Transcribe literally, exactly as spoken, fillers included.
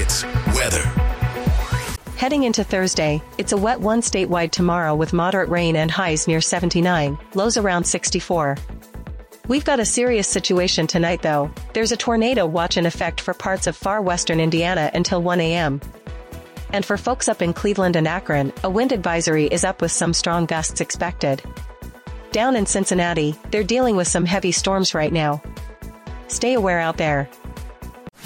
It's weather. Heading into Thursday, it's a wet one statewide tomorrow with moderate rain and highs near seventy-nine, lows around sixty-four. We've got a serious situation tonight though. There's a tornado watch in effect for parts of far western Indiana until one a m And for folks up in Cleveland and Akron, a wind advisory is up with some strong gusts expected. Down in Cincinnati, they're dealing with some heavy storms right now. Stay aware out there.